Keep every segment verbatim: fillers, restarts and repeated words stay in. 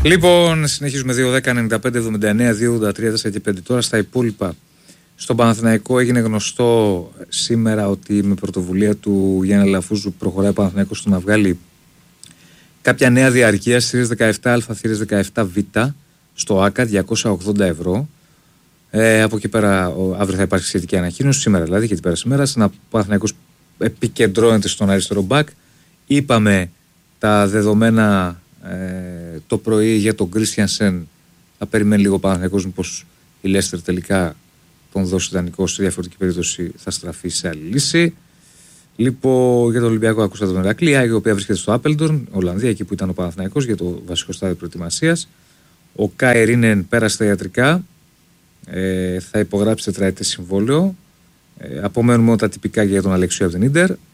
Λοιπόν, συνεχίζουμε δύο δέκα ενενήντα πέντε εβδομήντα εννέα δύο ογδόντα τρία τέσσερα και πέντε. Τώρα στα υπόλοιπα. Στον Παναθηναϊκό έγινε γνωστό σήμερα ότι με πρωτοβουλία του Γιάννη Αλαφούζου προχωράει ο Παναθηναϊκός στο να βγάλει κάποια νέα διαρκεία θύρες δεκαεπτά α, θύρες δεκαεπτά β στο ΆΚΑ, διακόσια ογδόντα ευρώ. Ε, από εκεί πέρα, ο, αύριο θα υπάρξει σχετική ανακοίνωση, σήμερα δηλαδή και την πέραστη μέρα. Στην Παναθηναϊκός επικεντρώνεται στον αριστερό μπακ. Είπαμε τα δεδομένα ε, το πρωί για τον Κρίστιανσεν. Θα περιμένει λίγο ο Παναθηναϊκός μήπως η Λέστερ τελικά τον δώσει ιδανικό, σε διαφορετική περίπτωση θα στραφεί σε άλλη λύση. Λοιπόν, για τον Ολυμπιακό ακούσατε τον Ηρακλή, η οποία βρίσκεται στο Άπελντορν, Ολλανδία, εκεί που ήταν ο Παναθηναϊκός για το βασικό στάδιο προετοιμασίας. Ο Κάι Ρίνεν πέρασε τα ιατρικά, ε, θα υπογράψει τετραετές συμβόλαιο. Ε, απομένουν μόνο τα τυπικά για τον Αλεξίου από την Ίντερ. Ε,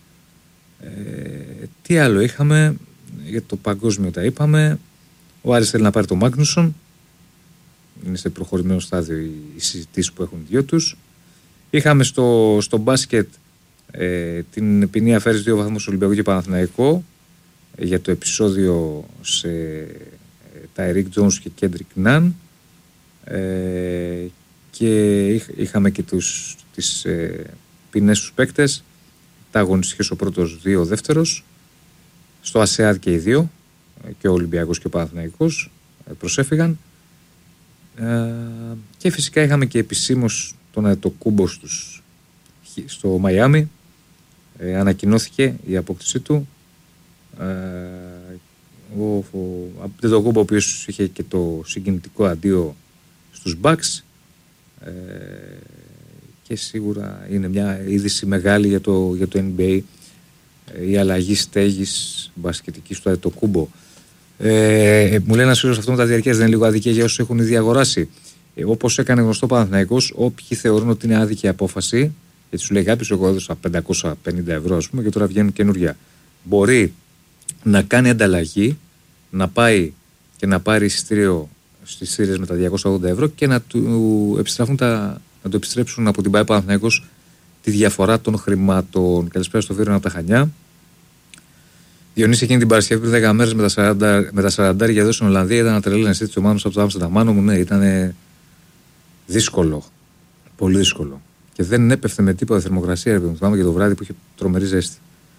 τι άλλο είχαμε, για το παγκόσμιο τα είπαμε. Ο Άρης θέλει να πάρει τον Μάγνουσον. Είναι σε προχωρημένο στάδιο οι συζητήσεις που έχουν οι δυο τους. Είχαμε στο, στο μπάσκετ ε, την ποινή αφαίρεση δύο βαθμούς Ολυμπιακού και Παναθηναϊκό ε, για το επεισόδιο σε ε, τα Ερικ Τζόνς και Κέντρικ Ναν, ε, και είχ, είχαμε και τους, τις ε, ποινές στους παίκτες, τα αγωνιστικές ο πρώτος, δύο ο δεύτερος. Στο ΑΣΕΑΔ και οι δύο, ε, και ο Ολυμπιακός και ο Παναθηναϊκός ε, προσέφυγαν. Uh, και φυσικά είχαμε και επισήμως τον Αντετοκούμπο στους, στο Μαϊάμι. ε, ανακοινώθηκε η απόκτησή του. ε, ο, ο Αντετοκούμπο, ο οποίος είχε και το συγκινητικό αντίο στους Bucks, ε, και σίγουρα είναι μια είδηση μεγάλη για το, για το Εν Μπι Έι, ε, η αλλαγή στέγης μπασκετικής του Αντετοκούμπο. Ε, μου λέει ένας φίλος, αυτό με τα διαρκείας δεν είναι λίγο αδικία για όσους έχουν ήδη αγοράσει? Ε, όπως έκανε γνωστό ο Παναθηναϊκός, όποιοι θεωρούν ότι είναι άδικη απόφαση, γιατί σου λέει κάποιος, εγώ έδωσα πεντακόσια πενήντα ευρώ, ας πούμε, και τώρα βγαίνουν καινούργια. Μπορεί να κάνει ανταλλαγή, να πάει και να πάρει εισιτήριο στις θύρες με τα διακόσια ογδόντα ευρώ και να του επιστρέφουν τα, να του επιστρέψουν από την ΠΑΕ Παναθηναϊκός τη διαφορά των χρημάτων. Καλησπέρα στο Βίρονα από τα Χανιά. Διονύση, εκείνη την Παρασκευή πριν δέκα μέρες με τα σαράντα, με τα σαράντα για εδώ στην Ολλανδία ήταν να τρελαίνει εσύ τη ομάδα μου από το Άμστερνταμ. Μάνο μου, ναι, ήταν δύσκολο. Πολύ δύσκολο. Και δεν έπεφτε με τίποτα θερμοκρασία, ρε παιδί μου. Θυμάμαι και το βράδυ που είχε τρομερή ζέστη.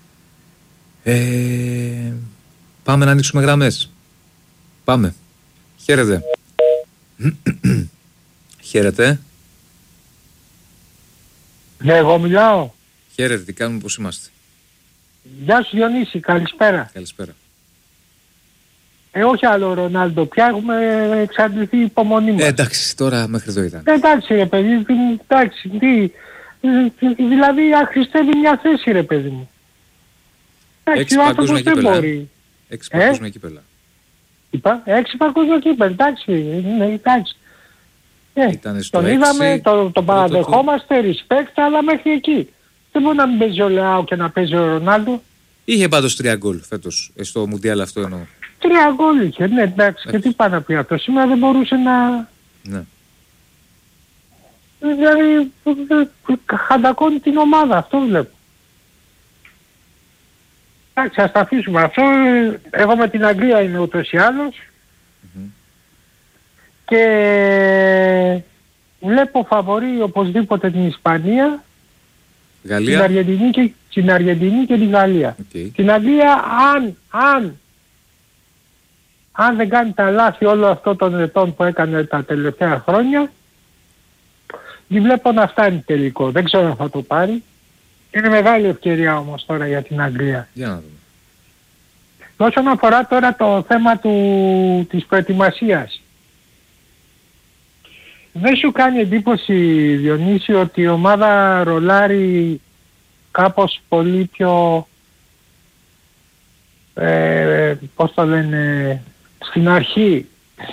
Ε, πάμε να ανοίξουμε γραμμές. Πάμε. Χαίρετε. Χαίρετε. Ναι, εγώ μιλάω. Χαίρετε, τι κάνουμε, πώς είμαστε? Γεια σου Διονύση, καλησπέρα. Καλησπέρα. Ε, όχι άλλο Ρονάλντο, πια έχουμε εξαντληθεί η υπομονή μας. Ε, εντάξει, τώρα μέχρι εδώ ήταν. Ε, εντάξει ρε παιδί, εντάξει, τι, δηλαδή αχρηστεύει μια θέση ρε παιδί μου. Έξι παγκόσμια κύπελα. Έξι παγκόσμια κύπελα. Είπα, έξι παγκόσμια κύπελα, εντάξει, ναι, εντάξει. Ε, τον είδαμε, τον το παραδεχόμαστε, respect, αλλά μέχρι εκεί. Δεν μπορεί να μην παίζει ο Λεάο και να παίζει ο Ρονάλντο. Είχε πάντως τρία γκολ φέτος, στο Μουντιάλ αυτό εννοώ. Τρία γκολ είχε, ναι, εντάξει. Και τι πάει να πει αυτό? Σήμερα δεν μπορούσε να... Ναι. Δηλαδή, χαντακώνει την ομάδα, αυτό βλέπω. Εντάξει, ας τα αφήσουμε αυτό. Εγώ με την Αγγλία είμαι ούτως ή άλλως. Mm-hmm. Και βλέπω φαβορί οπωσδήποτε την Ισπανία. Γαλλία. Την Αργεντινή και, την Αργεντινή και την Γαλλία. Okay. Την Αγγλία, αν, αν, αν δεν κάνει τα λάθη όλο αυτό των ετών που έκανε τα τελευταία χρόνια, τη βλέπω να φτάνει τελικό. Δεν ξέρω αν θα το πάρει. Είναι μεγάλη ευκαιρία όμως τώρα για την Αγγλία. Για να δούμε. Όσον αφορά τώρα το θέμα του, της προετοιμασίας, δεν σου κάνει εντύπωση, Διονύση, ότι η ομάδα ρολάρει κάπως πολύ πιο, ε, πώς το λένε, στην αρχή?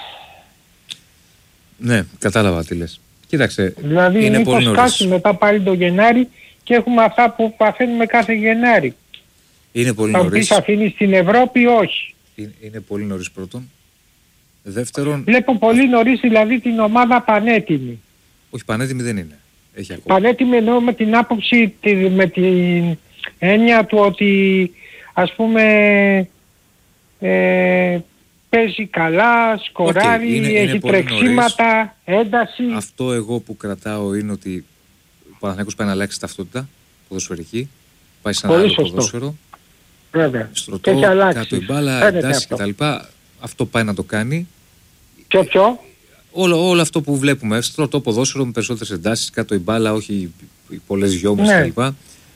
Ναι, κατάλαβα τι λες. Κοίταξε, δηλαδή είναι πολύ νωρίς. Κάτσει μετά πάλι το Γενάρη και έχουμε αυτά που παθαίνουμε κάθε Γενάρη. Είναι πολύ θα νωρίς. Θα πεις αφήνει στην Ευρώπη, όχι. Είναι, είναι πολύ νωρίς πρώτον. Δεύτερον... Βλέπω πολύ νωρίς δηλαδή την ομάδα πανέτοιμη. Όχι, πανέτοιμη δεν είναι. Έχει ακόμα. Πανέτοιμη εννοώ με την άποψη, με την έννοια του ότι ας πούμε ε, παίζει καλά, σκοράρει, okay, είναι, είναι έχει τρεξίματα, ένταση. Αυτό εγώ που κρατάω είναι ότι ο Παναθηναϊκός πάει να αλλάξει ταυτότητα ποδοσφαιρική, πάει σε ένα πολύ άλλο σωστό. ποδόσφαιρο, βέβαια. στρωτό, κάτω η μπάλα, εντάσεις κτλ. Αυτό πάει να το κάνει. Ποιο ποιο? Όλο, όλο αυτό που βλέπουμε, στρωτό ποδόσφαιρο με περισσότερες εντάσεις, κάτω η μπάλα, όχι πολλές γιόμες ναι. κτλ.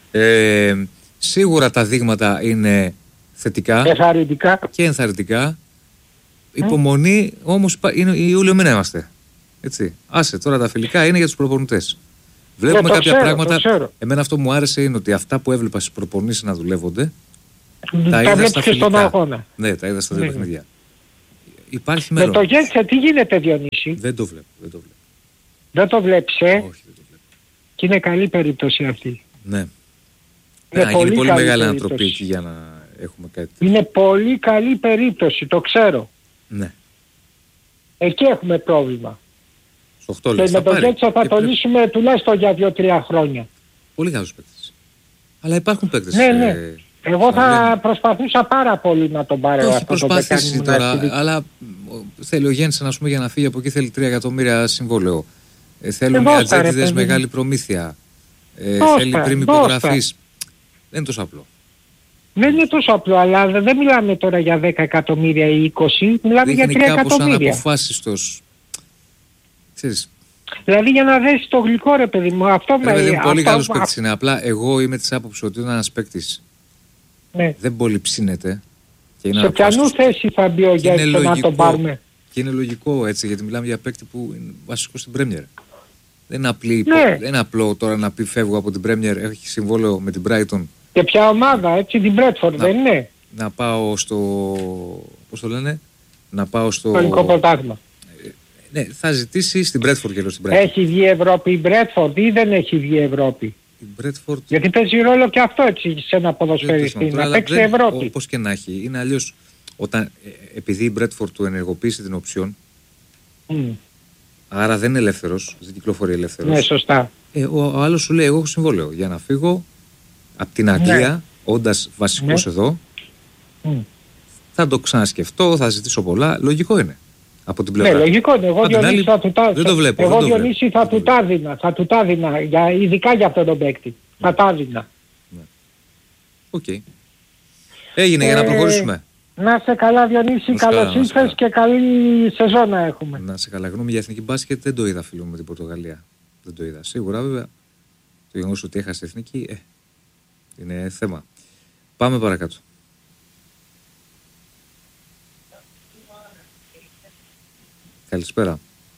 Ε, σίγουρα τα δείγματα είναι θετικά ενθαρρυντικά. και ενθαρρυντικά. Υπομονή όμως είναι Ιούλιο μήνα είμαστε. Έτσι. Άσε τώρα τα φιλικά είναι για τους προπονητές. Βλέπουμε ναι, κάποια ξέρω, πράγματα. Εμένα αυτό που μου άρεσε είναι ότι αυτά που έβλεπα στις προπονήσεις να δουλεύονται τα, τα είδα στα και στον αγώνα. Ναι, τα είδα στα δύο ναι. παιχνίδια. Υπάρχει με μέλλον. το Γέλτσα τι γίνεται, Διονύση? Δεν το βλέπω. Δεν το βλέπω. Δεν το βλέπεις, ε? Όχι, δεν το βλέπω. Και είναι καλή περίπτωση αυτή. Ναι. Είναι να πολύ γίνει πολύ καλή μεγάλη περίπτωση. ανατροπή εκεί για να έχουμε κάτι. Είναι πολύ καλή περίπτωση, το ξέρω. Ναι. Εκεί έχουμε πρόβλημα. Στο οκτώ Και λες, με θα τον Γέλτσα θα και το πρέπει... λύσουμε τουλάχιστον για δύο τρία χρόνια. Πολύ καλούς παίκτες. Αλλά υπάρχουν παίκτες. Ναι, ναι. Ε... Εγώ θα λέμε. προσπαθούσα πάρα πολύ να τον πάρω Όχι αυτό το προσπαθήσει τώρα, αλλά θέλει ο Γέννης να πούμε για να φύγει από εκεί θέλει τρία εκατομμύρια συμβόλαιο. Ε, θέλουν οι ατζέντιδες μεγάλη προμήθεια. Ε, δώστα, θέλει πριν υπογραφής. Δεν είναι τόσο απλό. Δεν είναι τόσο απλό, αλλά δεν μιλάμε τώρα για δέκα εκατομμύρια ή είκοσι, μιλάμε για τρία εκατομμύρια. Είναι αναποφάσιστος. Ξέρεις. Δηλαδή για να δέσει το γλυκό, ρε παιδί μου. Αυτό με... με... Είναι πολύ αυτό... καλός παίκτης είναι. Απλά εγώ είμαι της άποψης ότι όταν ένας παίκτης ναι. δεν πολύ ψήνεται. Και είναι σε ποιανού θέση θα μπει ο Γέλτσα να τον πάρουμε? Και είναι λογικό έτσι, γιατί μιλάμε για παίκτη που είναι βασικό στην Πρέμιερ. Δεν είναι, απλή, ναι. δεν είναι απλό τώρα να πει φεύγω από την Πρέμιερ, έχει συμβόλαιο με την Brighton. Και ποια ομάδα, έτσι, την Bradford, δεν είναι? Να πάω στο... πώς το λένε? Να πάω στο... Πολικό πρωτάθλημα. Ναι, θα ζητήσει στην Bradford και στην Brighton. Έχει βγει Ευρώπη η Bradford ή δεν έχει βγει Ευρώπη? Η Bradford... Γιατί παίζει ρόλο και αυτό έτσι σε ένα ποδοσφαιριστή, να παίξει δεν... Ευρώπη. Όπως και να έχει, είναι αλλιώς όταν, επειδή η Bradford του ενεργοποίησε την οψιόν, mm. άρα δεν είναι ελεύθερος, δεν κυκλοφορεί ελεύθερος. Ναι, σωστά. Ε, ο, ο άλλος σου λέει, εγώ έχω συμβόλαιο για να φύγω από την Αγγλία, ναι. όντας βασικός ναι. εδώ, mm. θα το ξανασκεφτώ, θα ζητήσω πολλά, λογικό είναι. Από την πλευρά. Ναι, λογικό είναι. Εγώ Διονύση θα του τα... Δεν το βλέπω. Εγώ δεν το Διονύση θα του τα δίνα, θα του τα δίνα, για, ειδικά για αυτόν τον παίκτη. Ναι. Θα τα δίνα. Οκ. Okay. Έγινε ε, για να προχωρήσουμε. Να σε καλά Διονύση, καλώς ήρθες και καλή σεζόν να έχουμε. Να σε καλά. Γνώμη για εθνική μπάσκετ δεν το είδα φίλο μου με την Πορτογαλία. Δεν το είδα. Σίγουρα βέβαια το γεγονός ότι έχασε εθνική ε, είναι θέμα. Πάμε παρακάτω. Καλησπέρα.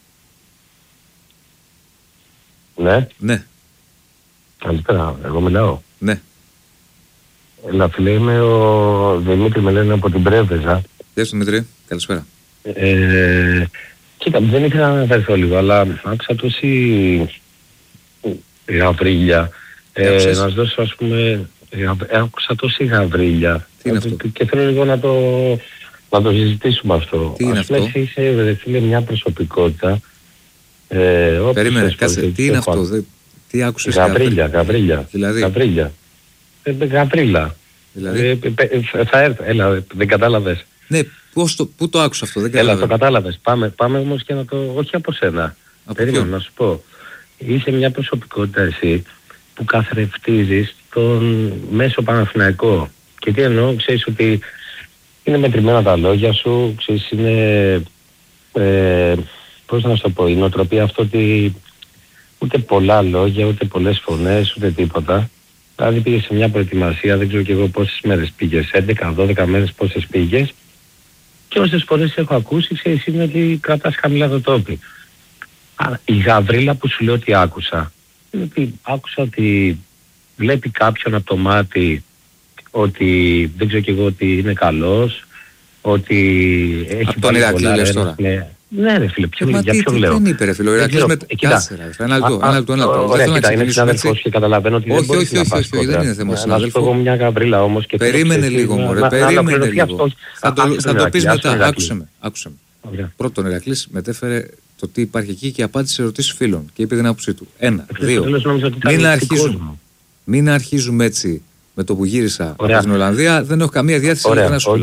Ναι. Ναι. Καλησπέρα. Εγώ μιλάω. Ναι. Έλα φίλε, είμαι ο Δημήτρη, με λένε από την Πρέβεζα. Γεια σου Δημήτρη. Καλησπέρα. Ε, κοίτα, δεν ήθελα να αναφερθώ λίγο, αλλά άκουσα τόση γαβρίλια. Ε, να σας δώσω ας πούμε, άκουσα τόση γαβρίλια. Τι είναι αυτό? Και θέλω λίγο να το, να το συζητήσουμε αυτό. Τι είναι ας πούμε, αυτό? εσύ είσαι φίλε μια προσωπικότητα. Ε, Περίμενε, κάτσε, τι είναι αυτό? Δε, τι άκουσες? Γαβρίλια, γαβρίλια. Δηλαδή? Γαβρίλια. Ε, γαβρίλα. Δηλαδή? Ε, ε, θα έρθω, έλα, δεν κατάλαβες. Ναι, πώς το, πού το άκουσα αυτό, δεν κατάλαβες. Έλα, το κατάλαβες. Πάμε, πάμε όμως και να το, όχι από σένα. Περίμενα να σου πω. Είσαι μια προσωπικότητα εσύ που καθρεφτίζεις τον μέσο Παναθηναϊκό. Και τι εννοώ, ξέρεις ότι είναι μετρημένα τα λόγια σου, ξέρεις είναι, ε, πώς να σου το πω, η νοοτροπία αυτό ότι ούτε πολλά λόγια, ούτε πολλές φωνές, ούτε τίποτα. Δηλαδή πήγες σε μια προετοιμασία, δεν ξέρω και εγώ πόσες μέρες πήγες, έντεκα δώδεκα μέρες πόσες πήγες, και όσες φορές έχω ακούσει, ξέρεις, είναι ότι κρατάς χαμηλά το τόπι. Άρα η γαβρίλα που σου λέω ότι άκουσα, είναι ότι άκουσα ότι βλέπει κάποιον από το μάτι ότι δεν ξέρω και εγώ ότι είναι καλός, ότι έχει... Από τον Ηρακλή λες τώρα? Ναι ρε φίλε, ποιο, για ποιον λέω. Δεν είπε ρε φίλε, ο Ηρακλής με... Κάτσε ρε, ένα λεπτό, ένα λεπτό, ένα λεπτό. Ωραία, κοίτα, είναι συνάδελφος και καταλαβαίνω ότι δεν μπορείς να πας κοντά. Δεν είναι θέμα συνάδελφο. Να σου πω εγώ μια γαβρίλα όμως και... Περίμενε λίγο μωρέ, περίμενε λίγο. Θα το πεις μετά, άκουσε με, άκουσε με. Πρώτον, ο Ηρακλής μετέφερε το τι υπάρχει εκεί και απάντησε σε ερωτήσεις φίλων και είπε την άποψή του. Ένα, δύο. Μην αρχίζουμε, μην αρχίζουμε έτσι με το που γύρισα από την Ολλανδία, δεν έχω καμία διάθεση να σου μιλάω.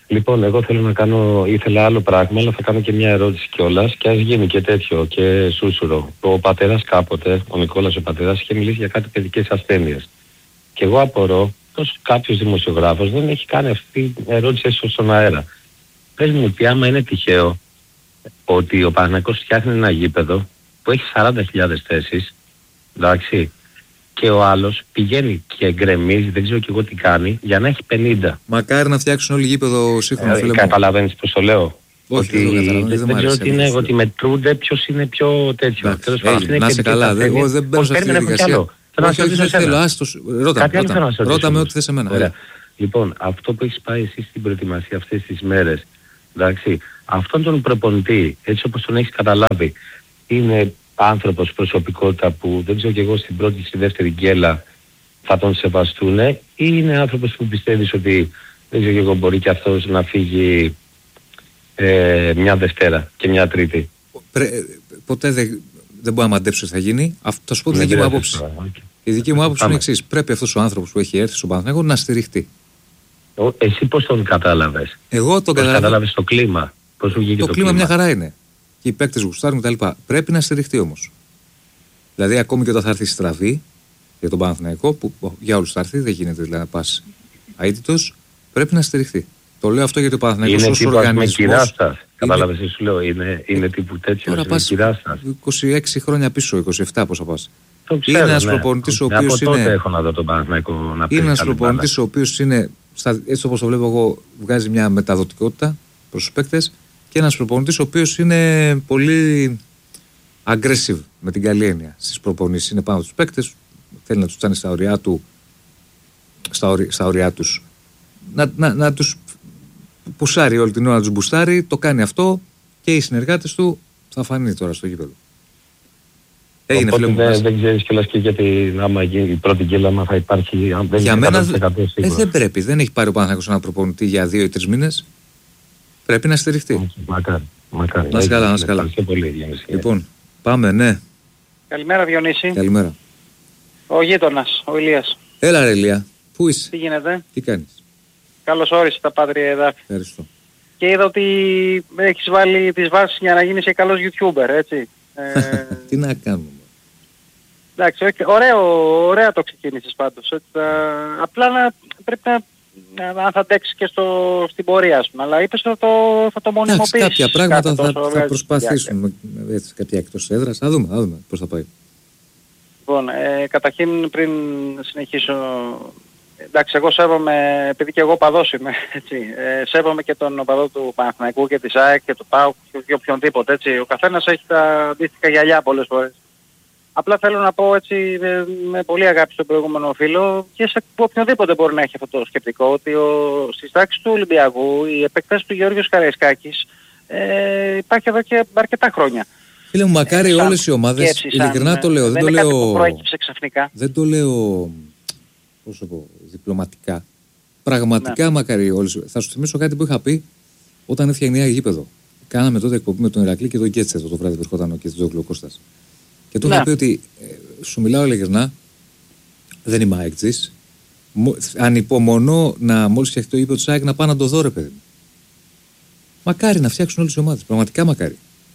Λοιπόν, εγώ θέλω να κάνω, ήθελα άλλο πράγμα, αλλά θα κάνω και μια ερώτηση κιόλας και ας γίνει και τέτοιο και σούσουρο. Ο πατέρας κάποτε, ο Νικόλας ο πατέρας, είχε μιλήσει για κάτι παιδικές ασθένειες. Και εγώ απορώ πως κάποιος δημοσιογράφος δεν έχει κάνει αυτή την ερώτηση έστω στον αέρα. Πες μου ότι άμα είναι τυχαίο ότι ο Παναθηναϊκός φτιάχνει ένα γήπεδο που έχει σαράντα χιλιάδες θέσεις, εντάξει, και ο άλλος πηγαίνει και γκρεμίζει, δεν ξέρω και εγώ τι κάνει, για να έχει πενήντα. Μακάρι να φτιάξουν όλοι γήπεδο σύγχρονο, ε, φίλε μου. Καταλαβαίνεις πώς το λέω? Όχι, ότι δεν, δεν, δεν, δεν ξέρω τι είναι, ότι μετρούνται ποιος είναι πιο τέτοιο. Τέλος πάντων, να είσαι καλά, δε, εγώ δεν μπαίνω σε αυτή τη διαδικασία. Όχι, όχι, δεν θέλω, άστος, ρώτα, ρώτα, ρώτα με ό,τι θες εμένα. Ωραία. Λοιπόν, αυτό που έχεις πάει εσύ στην προετοιμασία αυτές τις μέρες, εντάξει, αυτόν τον προπονητή, έτσι όπως τον έχεις καταλάβει, είναι άνθρωπος, προσωπικότητα που δεν ξέρω και εγώ στην πρώτη, στη δεύτερη γκέλα θα τον σεβαστούν, ή είναι άνθρωπος που πιστεύεις ότι δεν ξέρω και εγώ μπορεί και αυτός να φύγει ε, μια Δευτέρα και μια Τρίτη? Πρέ, ποτέ δεν, δεν μπορώ να μαντέψω τι θα γίνει. Αυτό θα σου πω τη δική μου άποψη. Okay. Η δική μου άποψη είναι εξής. Πρέπει αυτός ο άνθρωπος που έχει έρθει στον Παναθηναϊκό να στηριχτεί. Εσύ πώς τον κατάλαβες? Εγώ τον κατάλαβα. Κατάλαβες το κλίμα? Πώς σου βγήκε το, το κλίμα? κλίμα? Μια χαρά είναι. Και οι παίκτες γουστάρουν κτλ. Πρέπει να στηριχτεί όμως. Δηλαδή, ακόμη και όταν θα έρθει στραβή για τον Παναθηναϊκό, που για όλους θα έρθει, δεν γίνεται δηλαδή να πας αίτητος, πρέπει να στηριχτεί. Το λέω αυτό γιατί ο Παναθηναϊκός ως οργανισμός. Είναι τύπου κατάλαβες, εσύ σου λέω, είναι, είναι τύπου τέτοιο. Τώρα πας είκοσι έξι χρόνια πίσω, είκοσι επτά πόσα πας. Ξέρω, είναι ένας ναι. προπονητής ο ναι, οποίος από είναι. Τότε έχω να δω τον Παναθηναϊκό να είναι ένας προπονητής ο οποίος είναι, έτσι όπως το βλέπω εγώ, βγάζει μια μεταδοτικότητα προς τους παίκτες, και ένας προπονητής ο οποίος είναι πολύ aggressive με την καλή έννοια στις προπονήσεις. Είναι πάνω στους παίκτες, θέλει να τους φτάνει στα ωριά του, στα, ωρι, στα ωριά τους, να, να, να τους πουσάρει όλη την ώρα, να τους μπουστάρει, το κάνει αυτό και οι συνεργάτες του θα φανεί τώρα στο γήπεδο. Έγινε, οπότε δεν, δεν ξέρεις κιόλας και γιατί άμα γίνει η πρώτη γκέλα, άμα θα υπάρχει, αν δεν για είναι μένα ε, δεν πρέπει, δεν έχει πάρει ο Παναθηναϊκός έναν προπονητή για δύο ή τρεις μήνες, πρέπει να στηριχτεί. Μακάρι, μακάρι. Να είσαι καλά, να είσαι καλά. Λοιπόν, πάμε, ναι. Καλημέρα Διονύση. Καλημέρα. Ο γείτονας, ο Ηλίας. Έλα ρε Ηλία, πού είσαι? Τι γίνεται? Τι κάνεις? Καλώς όρισες τα Πάτρια εδάφη. Ευχαριστώ. Και είδα ότι έχεις βάλει τις βάσεις για να γίνεις και καλός YouTuber, έτσι. ε... Τι να κάνουμε? Εντάξει, ωραίο, ωραία το ξεκίνησες πάντως. Έτσι, α, απλά να, πρέπει να, να θα αντέξεις και στο, στην πορεία, ας πούμε. Αλλά είπες ότι θα το, θα το μονιμοποιήσεις. Κάποια πράγματα θα, θα προσπαθήσουμε. Έτσι, κάποια εκτός έδρας. Θα δούμε, θα δούμε πώς θα πάει. Λοιπόν, ε, καταρχήν πριν συνεχίσω, εντάξει, εγώ σέβομαι, επειδή και εγώ παδός είμαι, έτσι, ε, σέβομαι και τον οπαδό του Παναθηναϊκού και της ΑΕΚ και του ΠΑΟΚ και οποιονδήποτε, έτσι. Ο καθένας έχει τα αντίστοιχα γυαλιά πολλές φορές. Απλά θέλω να πω έτσι με, με πολύ αγάπη στον προηγούμενο φίλο, και σε οποιονδήποτε μπορεί να έχει αυτό το σκεπτικό, ότι ο, στις τάξεις του Ολυμπιακού οι επεκτάσεις του Γεώργιος Καραϊσκάκης ε, υπάρχει εδώ και αρκετά χρόνια. Φίλε μου, μακάρι ε, όλες οι ομάδες, ειλικρινά το λέω, δεν, δεν το λέω, που προέκυψε ξαφνικά. Δεν το λέω, πώς το πω, διπλωματικά. Πραγματικά ναι. Μακάρι όλες. Θα σου θυμίσω κάτι που είχα πει όταν έφτιαχνε η γήπεδο. Κάναμε τότε εκπομπή με τον Ηρακλή και τον Γκέτσε το βράδυ που ερχόταν ο Κιτσζόγλου Κώστας. Και του είχα ναι. πει ότι ε, σου μιλάω ειλικρινά, δεν είμαι αεκτζής. Ανυπομονώ να μόλις φτιαχτεί το γήπεδο του ΑΕΚ να πάω να το δω, ρε παιδί μου. Μακάρι να φτιάξουν όλες οι ομάδες. Πραγματικά μακάρι.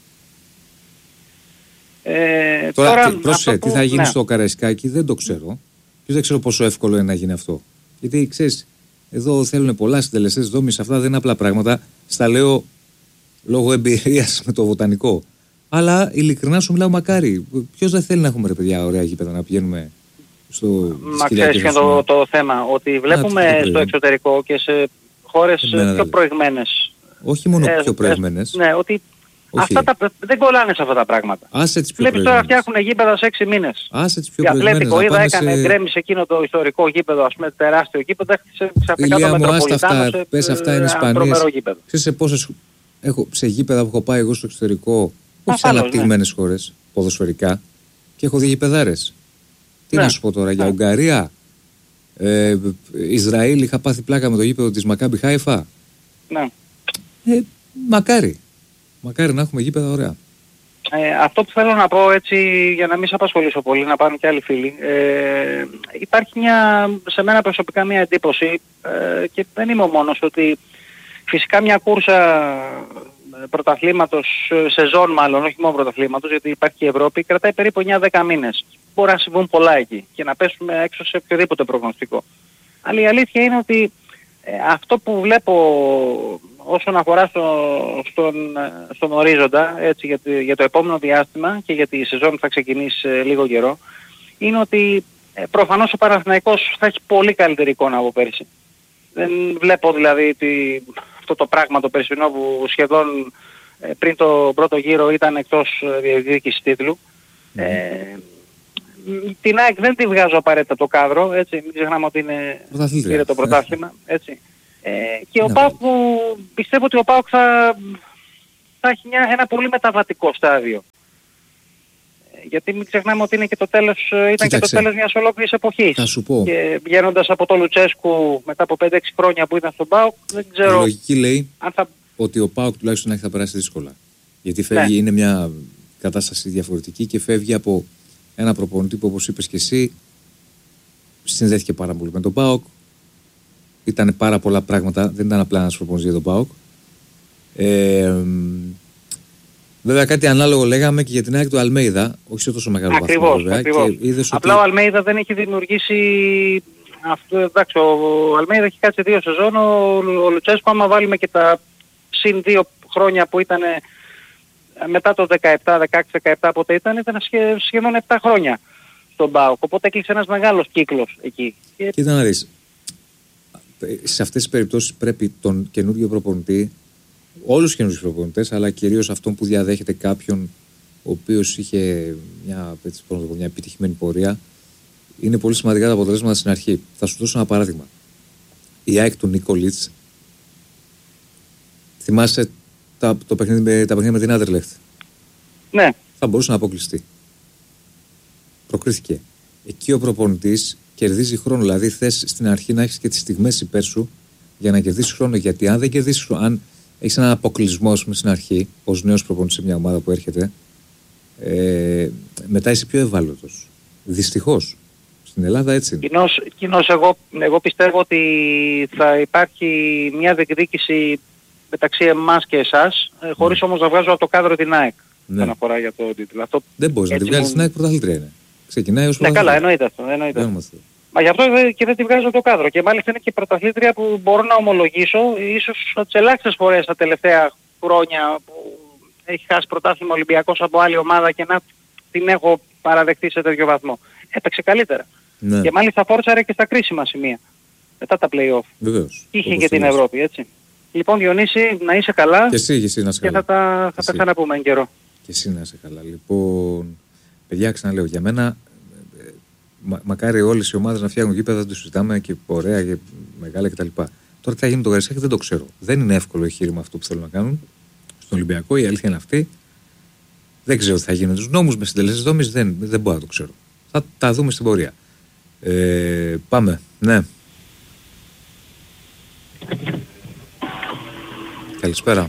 Ε, τώρα, τώρα τι, πρόσεχε, που, τι θα γίνει ναι. στο Καραϊσκάκι δεν το ξέρω. Και δεν ξέρω πόσο εύκολο είναι να γίνει αυτό. Γιατί ξέρεις, εδώ θέλουν πολλά συντελεστές δόμης, αυτά δεν είναι απλά πράγματα. Στα λέω λόγω εμπειρίας με το βοτανικό. Αλλά ειλικρινά σου μιλάω, μακάρι. Ποιος δεν θέλει να έχουμε, ρε παιδιά, ωραία γήπεδα να πηγαίνουμε στο. Μα ξέρεις και το, το θέμα, ότι βλέπουμε στο εξωτερικό και σε χώρες Εμένα, πιο προηγμένες. Όχι μόνο ε, πιο προηγμένες. Ε, ναι, ότι αυτά τα, δεν κολλάνε σε αυτά τα πράγματα. Άσε τις πιο Βλέπεις τώρα φτιάχνουν γήπεδα σε έξι μήνες. Άσε τις πιο η προηγμένες. Ατλέτικο είδα, έκανε σε... γκρέμισε εκείνο το ιστορικό γήπεδο, ας πούμε, τεράστιο γήπεδο, έχτισε ξαφνικά το Μετροπολιτάνο σε πες αυτά είναι σπανίες. Ξέρεις σε πόσες έχω, σε γήπεδα που έχω πάει εγώ στο εξωτερικό, όχι σε αναπτυγμένες ναι. χώρες, ποδοσφαιρικά, και έχω δει γηπεδάρες. Τι ναι. να σου πω τώρα, για Ουγγαρία, ε, Ισραήλ, είχα πάθει πλάκα με το γήπεδο της Μακάμπι Χάιφα. Ναι. Ε, μακάρι. Μακάρι να έχουμε γήπεδα ωραία. Ε, αυτό που θέλω να πω έτσι, για να μην σε απασχολήσω πολύ, να πάρουν και άλλοι φίλοι, ε, υπάρχει μια, σε μένα προσωπικά μια εντύπωση ε, και δεν είμαι ο μόνος, ότι Φυσικά μια κούρσα πρωταθλήματος, σεζόν μάλλον, όχι μόνο πρωταθλήματος, γιατί υπάρχει και η Ευρώπη, κρατάει περίπου εννιά δέκα μήνες. Μπορεί να συμβούν πολλά εκεί και να πέσουμε έξω σε οποιοδήποτε προγνωστικό. Αλλά η αλήθεια είναι ότι ε, αυτό που βλέπω όσον αφορά στο, στον, στον ορίζοντα, έτσι, για, το, για το επόμενο διάστημα και για τη σεζόν που θα ξεκινήσει σε λίγο καιρό, είναι ότι ε, προφανώς ο Παναθηναϊκός θα έχει πολύ καλύτερη εικόνα από πέρσι. Δεν βλέπω δηλαδή τη, αυτό το πράγμα το περσινό που σχεδόν ε, πριν το πρώτο γύρο ήταν εκτός διεκδίκησης τίτλου. Mm. Ε, την ΑΕΚ δεν τη βγάζω απαραίτητα το κάδρο, έτσι, μην ξεχνάμε ότι είναι πήρε το πρωτάθλημα, έτσι. Ε, και ο ΠΑΟΚ, πιστεύω ότι ο ΠΑΟΚ θα, θα έχει μια, ένα πολύ μεταβατικό στάδιο. Γιατί μην ξεχνάμε ότι είναι και το τέλος, ήταν Κοίταξε. και το τέλος μιας ολόκληρης εποχής. Θα σου πω. Και βγαίνοντας από το Λουτσέσκου μετά από πέντε έξι χρόνια που ήταν στον ΠΑΟΚ, δεν ξέρω... Η λογική λέει αν θα... ότι ο ΠΑΟΚ τουλάχιστον θα περάσει δύσκολα. Γιατί φεύγει, ναι. είναι μια κατάσταση διαφορετική και φεύγει από ένα προπονητή που, όπως είπες και εσύ, συνδέθηκε πάρα πολύ με τον ΠΑΟΚ. Ήταν πάρα πολλά πράγματα, δεν ήταν απλά ένας προπονητής για τον ΠΑΟΚ. Ε, βέβαια κάτι ανάλογο λέγαμε και για την ΑΕΚ του Αλμέιδα, όχι σε τόσο μεγάλο ακριβώς, βαθμό βέβαια. Ακριβώς. Και είδες απλά ότι... ο Αλμέιδα δεν έχει δημιουργήσει... Αυτό, εντάξει, ο Αλμέιδα έχει κάτσει δύο σεζόν, ο, ο Λουτσέσκου άμα βάλουμε και τα συν δύο χρόνια που ήταν μετά το δεκαεπτά δεκαέξι δεκαεπτά πότε ήταν, ήταν σχε, σχεδόν επτά χρόνια στον ΠΑΟΚ, οπότε έκλεισε ένας μεγάλος κύκλος εκεί. Κοίτα να δεις, σε αυτές τις περιπτώσεις πρέπει τον καινούργιο προπονητή, όλους τους καινούργιους προπονητές, αλλά κυρίως αυτόν που διαδέχεται κάποιον ο οποίος είχε μια, έτσι, μια επιτυχημένη πορεία, είναι πολύ σημαντικά τα αποτελέσματα στην αρχή. Θα σου δώσω ένα παράδειγμα. Η ΑΕΚ του Νίκολιτς, θυμάσαι τα, το παιχνίδι, τα παιχνίδια με την Άντερλεχτ. Ναι. Θα μπορούσε να αποκλειστεί. Προκρίθηκε. Εκεί ο προπονητής κερδίζει χρόνο. Δηλαδή θες στην αρχή να έχεις και τις στιγμές υπέρ σου για να κερδίσεις χρόνο. Γιατί αν δεν κερδίσεις χρόνο, αν έχεις έναν αποκλεισμό πούμε, στην αρχή, ως νέος προπονητής σε μια ομάδα που έρχεται, ε, μετά είσαι πιο ευάλωτος. Δυστυχώς. Στην Ελλάδα έτσι είναι. Κοινώς, κοινώς εγώ, εγώ πιστεύω ότι θα υπάρχει μια διεκδίκηση μεταξύ εμάς και εσάς, χωρίς mm. όμως να βγάζω από το κάδρο την ΑΕΚ. Ναι. Δεν αφορά για το τίτλο. Αυτό δεν μπορείς να τη βγάλεις την ΑΕΚ, πρωταθλήτρια είναι. Ξεκινάει ως πρωταθλήτρια. Ναι, καλά, εννοείται αυτό. Εννοείται αυτό. Μα γι' αυτό και δεν τη βγάζω το κάδρο. Και μάλιστα είναι και πρωταθλήτρια που μπορώ να ομολογήσω, ίσως τις ελάχιστες φορές τα τελευταία χρόνια που έχει χάσει πρωτάθλημα Ολυμπιακός από άλλη ομάδα και να την έχω παραδεχτεί σε τέτοιο βαθμό. Έπαιξε καλύτερα. Ναι. Και μάλιστα φόρτσαρε και στα κρίσιμα σημεία. Μετά τα play-off. Βεβαίως. Είχε και την Ευρώπη, έτσι. Λοιπόν, Διονύση, να είσαι καλά. Και εσύ, και εσύ να είσαι και καλά. Και θα τα, θα τα ξαναπούμε εν καιρό. Και εσύ να είσαι καλά. Λοιπόν, παιδιά, ξαναλέω, για μένα, μα, μακάρι όλες οι ομάδες να φτιάχνουν γήπεδα, δεν το συζητάμε και ωραία και μεγάλα κτλ. Τώρα τι θα γίνει το Καραϊσκάκι δεν το ξέρω. Δεν είναι εύκολο εγχείρημα αυτό που θέλουν να κάνουν στον Ολυμπιακό. Η αλήθεια είναι αυτή. Δεν ξέρω τι θα γίνει με τους νόμους, με συντελεστές δόμης, δεν, δεν μπορώ να το ξέρω. Θα τα δούμε στην πορεία. Ε, πάμε, ναι. Καλησπέρα.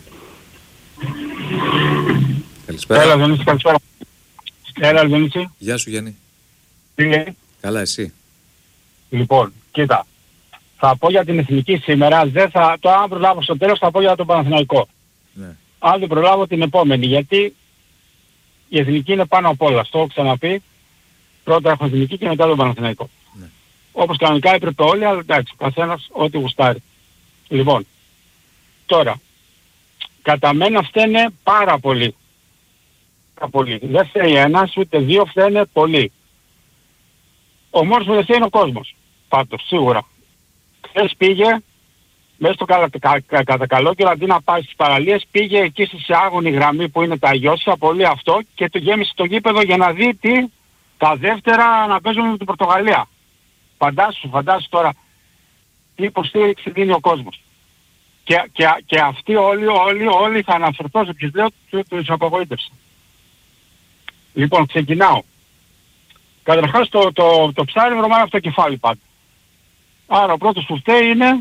Καλησπέρα. Έλα, Διονύση, καλησπέρα. Έλα, Διονύση. Γεια σου, Γιάννη. Τι λέει. Καλά, εσύ. Λοιπόν, κοίτα. Θα πω για την εθνική σήμερα. Δεν θα, το αν προλάβω στο τέλος θα πω για τον Παναθηναϊκό. Ναι. Αν δεν προλάβω την επόμενη. Γιατί η εθνική είναι πάνω απ' όλα. Αυτό έχω ξαναπεί. Πρώτα έχω εθνική και μετά τον Παναθηναϊκό. Ναι. Όπως κανονικά έπρεπε όλοι, αλλά εντάξει, ο καθένας ό,τι γουστάρει. Λοιπόν, τώρα, κατά μένα φταίνε πάρα πολύ. Πάρα πολύ. Δεν φταίει ένας, ούτε δύο, φταίνε πολύ. Ο μόνος που δεν φταίει είναι ο κόσμος. Πάντως, σίγουρα. Χθες πήγε, μέσα στο κα, κα, κα, κατά καλό και αντί να πάει στις παραλίες, πήγε εκεί στη άγωνη γραμμή που είναι τα Ιώσια, πολύ αυτό, και του γέμισε το γήπεδο για να δει τι, τα δεύτερα να παίζουν με την Πορτογαλία. Φαντάσου, φαντάσου τώρα τι υποστήριξη δίνει ο κόσμος. Και, και, και αυτοί όλοι, όλοι, όλοι θα αναφερθώ σε ποιους λέω, τους απογοήτευσε. Λοιπόν, ξεκινάω. Καταρχάς το, το, το ψάρι βρωμάει αυτό το κεφάλι πάντα. Άρα ο πρώτος που φταίει είναι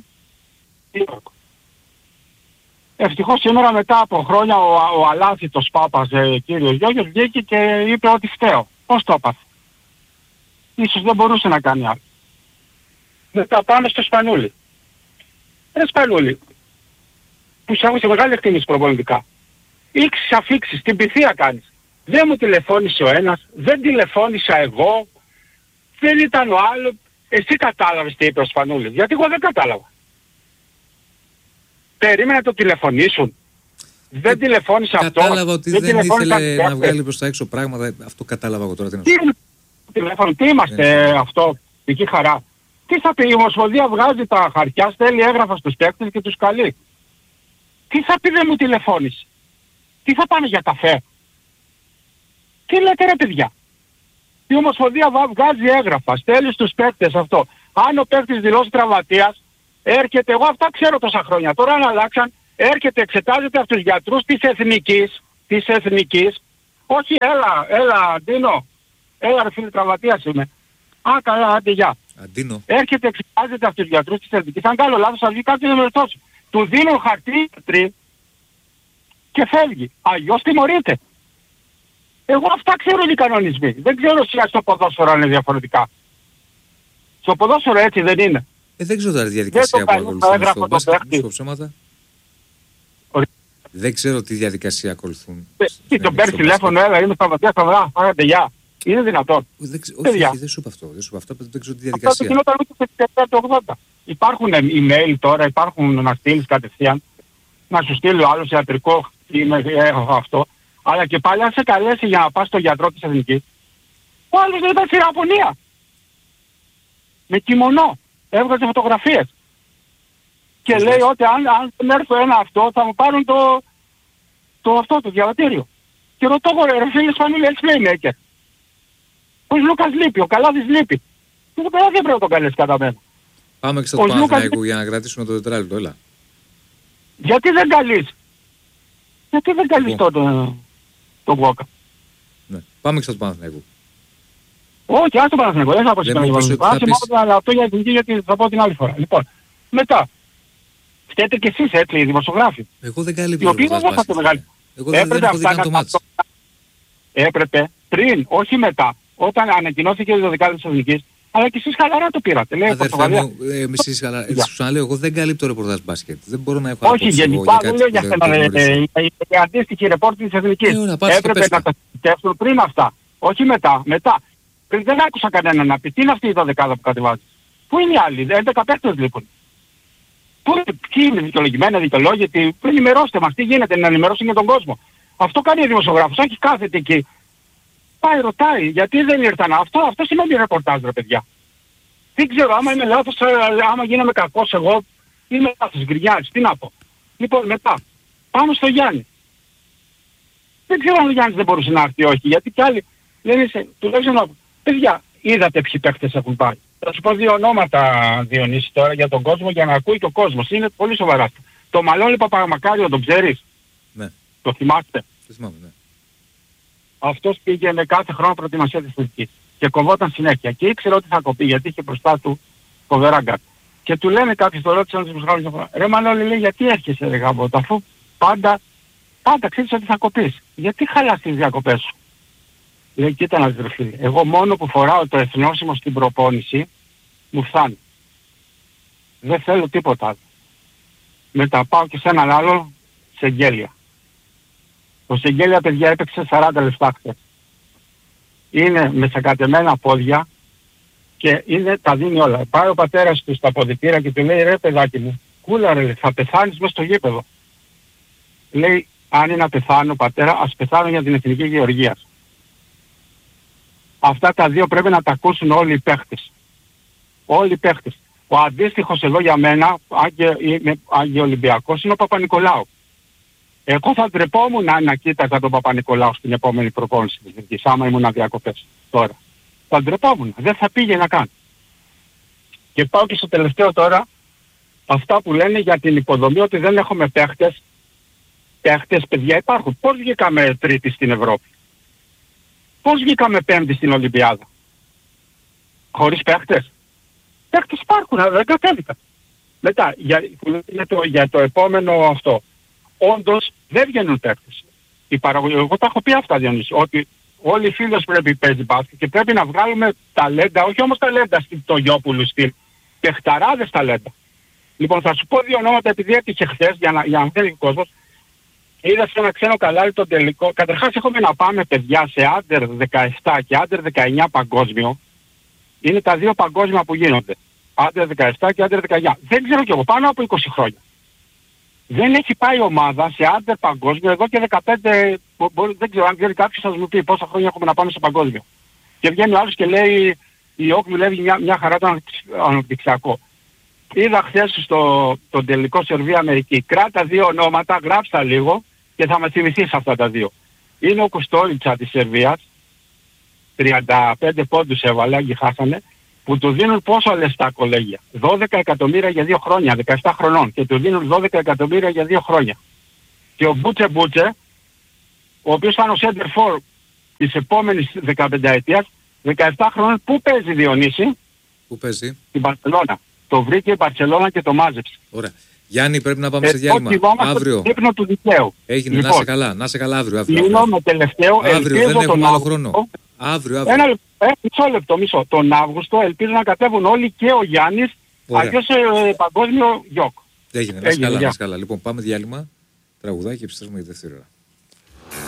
ευτυχώς σήμερα μετά από χρόνια ο, ο αλάθητος Πάπας ε, κύριος Γιώργος βγήκε και είπε ότι φταίω. Πώς το έπαθε. Ίσως δεν μπορούσε να κάνει άλλο. Μετά πάμε στο Σπανούλι. Ε, Σπανούλι. που σε έχω σε μεγάλη εκτίμηση προπονητικά. Ήξεις αφήξεις, την πυθία κάνεις. Δεν μου τηλεφώνησε ο ένας, δεν τηλεφώνησα εγώ, δεν ήταν ο άλλος. Εσύ κατάλαβες τι είπε ο Σπανούλης, γιατί εγώ δεν κατάλαβα. Περίμενα να το τηλεφωνήσουν. Δεν ε, τηλεφώνησε αυτό. Κατάλαβα ότι δεν, δεν ήθελε να βγάλει προς τα έξω πράγματα. Αυτό κατάλαβα εγώ τώρα. Τι, τηλέφωνο, τι είμαστε ε, αυτό, δική χαρά. Τι θα πει, η Ομοσπονδία βγάζει τα χαρτιά, στέλνει έγγραφα στους παίκτες και τους καλεί. Τι θα πει δεν μου τηλεφώνησε. Τι θα πάνε για καφέ. Τι λέτε ρε παιδιά. Η Ομοσπονδία βγάζει έγγραφα, στέλνει στους παίκτες αυτό. Αν ο παίκτης δηλώσει τραυματίας, έρχεται, εγώ αυτά ξέρω τόσα χρόνια. Τώρα αν αλλάξαν, έρχεται, εξετάζεται από τους γιατρούς της εθνικής, της εθνικής. Όχι, έλα, έλα, Ντίνο. Έλα ρε φίλε, τραυματίας είμαι. Α, καλά, άντε, γεια. Αντίνο. Έρχεται, εξετάζεται από τους γιατρούς της εθνικής. Αν κάνω λάθος, θα βγει κάποιος να με ρωτώσει. Του δίνουν χαρτί και φεύγει. Αλλιώς τιμωρείται. Εγώ αυτά ξέρω οι κανονισμοί. Δεν ξέρω εσύ στο ποδόσφαιρο αν είναι διαφορετικά. Στο ποδόσφαιρο έτσι δεν είναι. Ε, δεν ξέρω τώρα τη διαδικασία που ακολουθούν στο μπάσκετ, στο ψέματα. Δεν ξέρω τι διαδικασία ακολουθούν. Τι τον παίρνει τηλέφωνο, έλα, είμαι στα βαθιά στα βρά, φάγατε γεια. Είναι δυνατόν. Όχι, δεν σου είπα αυτό. Δεν σου είπα αυτό, δεν ξέρω τη διαδικασία. Αυτό το γινόταν ούτε σε δεκαετία του ογδόντα. Υπάρχουν email τώρα, υπάρχουν να στείλεις κατευθείαν, να σου στείλει ο άλλος ιατρικό, έχω αυτό. Αλλά και πάλι αν σε καλέσει για να πας στο γιατρό της εθνικής, ο άλλος δεν ήταν στη Ιαπωνία. Με κιμονό. Έβγαζε φωτογραφίες. Και λέει ότι αν, αν δεν έρθω ένα αυτό θα μου πάρουν το, το αυτό, το διαβατήριο. Και ρωτώ εγώ ρε φίλε Σπανούλη, έτσι λέει Νέκερ. Ο Λούκας λείπει, ο Καλάδης λείπει. Και το παιδί δεν πρέπει να τον καλέσει κατά μένα. Πάμε και στο Παναθηναϊκό για να κρατήσουμε το τετράλεπτο, έλα. Γιατί δεν καλείς. Γιατί δεν καλείς τον το, το Γουόκα. Ναι. Πάμε και στο Παναθηναϊκό. Όχι, ας το Παναθηναϊκό, δεν θα πω σήμερα. Άσε μόνο, αλλά αυτό για την γιατί θα πω την άλλη φορά. Λοιπόν, μετά. Φταίτε κι εσείς έτσι οι δημοσιογράφοι. Εγώ δεν καλύπτω το μπάσκετ. Εγώ δεν έχω δει καν το μάτς. Έπρεπε πριν, όχι μετά, όταν ανακοινώθηκε η δωδεκάδα της Εθνικής, αλλά και εσείς χαλαρά το πήρατε. Λέει, αδερφέ μου, εμείς εσείς χαλαρά. Σου ξαναλέω, εγώ δεν καλύπτω ρεπορτάζ μπάσκετ. Δεν μπορώ να έχω όχι, γενικά δεν λέω για σένα. Οι αντίστοιχοι ρεπόρτοι της Εθνικής έπρεπε να τα συζητήσουν πριν αυτά. Όχι μετά. Μετά. Δεν άκουσα κανέναν να πει τι είναι αυτή η δωδεκάδα που κατεβάζει. Πού είναι οι άλλοι, έντεκα παίκτες λείπουν. Πού, ποιοι είναι δικαιολογημένοι, δικαιολόγητοι, ενημερώστε μας, τι γίνεται, να ενημερώσουν για τον κόσμο. Αυτό κάνει ο δημοσιογράφος, όχι κάθεται εκεί. Πάει, ρωτάει, γιατί δεν ήρθαν αυτό, αυτό σημαίνει ρεπορτάζ ρε παιδιά. Δεν ξέρω, άμα είμαι λάθος, άμα γίνομαι κακός εγώ, είμαι λάθος, γκρινιάζεις, τι να πω. Λοιπόν, μετά, πάμε στο Γιάννη. Δεν ξέρω αν ο Γιάννης δεν μπορούσε να έρθει όχι, γιατί κι άλλοι λένε, τουλάχιστον, παιδιά, είδατε ποιοι παίκτες έχουν πάει. Θα σου πω δύο ονόματα, Διονύση, τώρα για τον κόσμο, για να ακούει και ο κόσμος. Είναι πολύ σοβαρά. Το Μαλώνη Παπαμακάριο, τον ξέρεις? Ναι. Το θυμάστε? Το θυμάμαι, ναι. Αυτός πήγαινε κάθε χρόνο προετοιμασία της Εθνικής και κοβόταν συνέχεια και ήξερε ότι θα κοπεί γιατί είχε μπροστά του φοβερά γκάρ. Και του λένε κάποιοι, το ρώτησαν τους μουσχάλους, ρε Μαλώνη, λέει, γιατί έρχεσαι ρε γαμπότα, αφού πάντα, πάντα ξέρεις ότι θα κοπείς. Γιατί χαλάς τις διακοπές σου? Λέει, κοίτα να δεις φίλε, εγώ μόνο που φοράω το εθνόσημο στην προπόνηση μου φτάνει. Δεν θέλω τίποτα άλλο. Μετά πάω και σε έναν άλλο, Σεγγέλια. Ο Σεγγέλια, παιδιά, έπαιξε σαράντα λεπτά χθες. Είναι με σακατεμένα πόδια και είναι, τα δίνει όλα. Πάει ο πατέρας του στα αποδυτήρα και του λέει, ρε παιδάκι μου, κούλα ρε, θα πεθάνεις μες στο γήπεδο. Λέει, αν είναι να πεθάνω πατέρα, ας πεθάνω για την Εθνική Γεωργίας. Αυτά τα δύο πρέπει να τα ακούσουν όλοι οι παίχτες. Όλοι οι παίχτες. Ο αντίστοιχος εδώ για μένα, Άγιο Ολυμπιακός, είναι ο Παπα-Νικολάου. Εγώ θα ντρεπόμουν να κοίταζα τον Παπα-Νικολάου στην επόμενη προπόνηση της Εθνικής, άμα ήμουν διακοπές τώρα. Θα ντρεπόμουν, δεν θα πήγαινα καν. Και πάω και στο τελευταίο τώρα, αυτά που λένε για την υποδομή ότι δεν έχουμε παίχτες. Παίχτες, παιδιά, υπάρχουν. Πώς βγήκαμε τρίτη στην Ευρώπη? Πώς βγήκαμε πέμπτη στην Ολυμπιάδα? Χωρίς παίχτες? Παίχτες υπάρχουν, αλλά δεν κατέβηκαν. Μετά, για, για, το, για το επόμενο αυτό, όντως δεν βγαίνουν παίχτες. Η παραγωγή, εγώ τα έχω πει αυτά, Διονύση, ότι όλοι οι φίλοι πρέπει παίζει μπάσκετ και πρέπει να βγάλουμε ταλέντα, όχι όμως ταλέντα στην Τογιόπουλου στυλ, παιχταράδες ταλέντα. Λοιπόν, θα σου πω δύο ονόματα επειδή έτυχε χθες για να, για να θέλει ο κόσμος. Είδα σε ένα ξένο κανάλι το τελικό. Καταρχάς έχουμε να πάμε παιδιά σε άντερ δεκαεπτά και άντερ δεκαεννιά παγκόσμιο. Είναι τα δύο παγκόσμια που γίνονται. άντερ δεκαεπτά και άντερ δεκαεννιά. Δεν ξέρω κι εγώ, πάνω από είκοσι χρόνια. Δεν έχει πάει ομάδα σε άντερ παγκόσμιο εδώ και δεκαπέντε, μπορεί, δεν ξέρω αν ξέρει κάποιος θα μου πει πόσα χρόνια έχουμε να πάμε σε παγκόσμιο. Και βγαίνει ο άλλος και λέει, η ΟΚ δουλεύει μια, μια χαρά το αναπτυξιακό. Είδα χθες στο το τελικό Σερβία-Αμερική. Κράτα δύο ονόματα, γράψα λίγο και θα με θυμηθείς αυτά τα δύο. Είναι ο Κουστόλιτσα της Σερβίας, τριάντα πέντε πόντους έβαλε, και χάσανε, που του δίνουν πόσο λεφτά κολέγια. δώδεκα εκατομμύρια για δύο χρόνια, δεκαεπτά χρονών, και του δίνουν δώδεκα εκατομμύρια για δύο χρόνια. Και ο Μπούτσε Μπούτσε, ο οποίος ήταν ο center for της επόμενης δεκαπενταετίας, δεκαεπτά χρονών, πού παίζει Διονύση? Πού παίζει? Στην Μπαρσελόνα. Το βρήκε η Μπαρσελόνα και το μάζεψε. Ωραία. Γιάννη, πρέπει να πάμε ε, σε διάλειμμα. Αύριο. Το ύπνο του δικαίου. Έγινε, λοιπόν, να σε καλά, να σε καλά αύριο. αύριο, αύριο. Με τελευταίο, αύριο δεν έχουμε άλλο χρόνο. Αύριο, αύριο. Ένα, ε, μισό λεπτό, μισό. Τον Αύγουστο ελπίζω να κατέβουν όλοι και ο Γιάννης, αλλιώς ε, παγκόσμιο γιοκ. Έγινε, να σε καλά, να σε καλά. Λοιπόν, πάμε διάλειμμα, τραγουδάκι και επιστρέφουμε για τη δεύτερη ώρα.